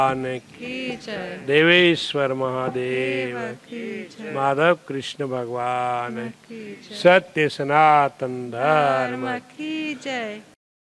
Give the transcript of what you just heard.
की जय। देवेश्वर महादेव की जय। माधव कृष्ण भगवान की जय। सत्य सनातन धर्म की जय।